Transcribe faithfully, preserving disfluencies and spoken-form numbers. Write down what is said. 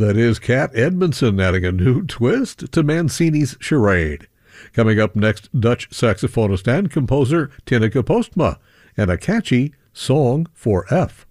That is Kat Edmondson adding a new twist to Mancini's charade. Coming up next, Dutch saxophonist and composer Tineke Postma and a catchy Song for F.